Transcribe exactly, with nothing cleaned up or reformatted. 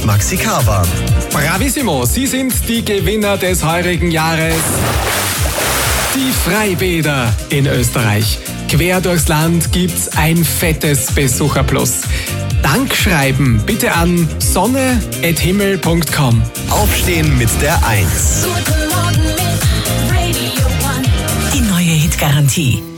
und Maxi Carver. Bravissimo, Sie sind die Gewinner des heurigen Jahres. Die Freibäder in Österreich. Quer durchs Land gibt's ein fettes Besucherplus. Dankschreiben bitte an sonne at himmel punkt com. Aufstehen mit der eins. Die neue Hitgarantie.